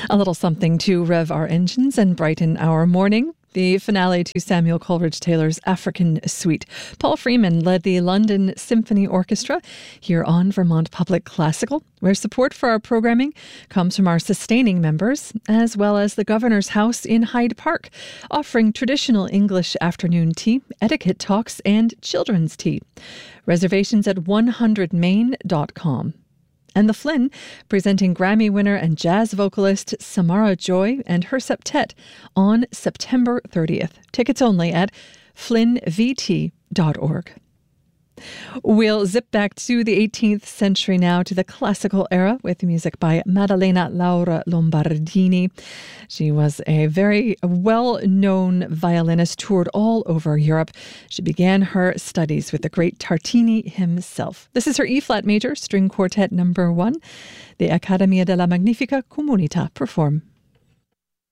A little something to rev our engines and brighten our morning. The finale to Samuel Coleridge-Taylor's African Suite. Paul Freeman led the London Symphony Orchestra here on Vermont Public Classical, where support for our programming comes from our sustaining members, as well as the Governor's House in Hyde Park, offering traditional English afternoon tea, etiquette talks, and children's tea. Reservations at 100main.com. And the Flynn, presenting Grammy winner and jazz vocalist Samara Joy and her septet on September 30th. Tickets only at flynnvt.org. We'll zip back to the 18th century now, to the classical era, with music by Maddalena Laura Lombardini. She was a very well-known violinist, toured all over Europe. She began her studies with the great Tartini himself. This is her E-flat major, string quartet number 1. The Accademia della Magnifica Comunità perform.